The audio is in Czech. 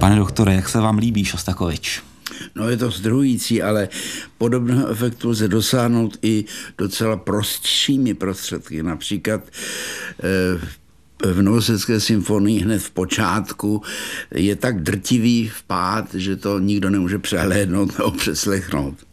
Pane doktore, jak se vám líbí Šostakovič? No je to zdruhující, ale podobného efektu lze dosáhnout i docela prostšími prostředky. Například v Novosedské symfonii hned v počátku je tak drtivý vpád, že to nikdo nemůže přehlédnout nebo přeslechnout.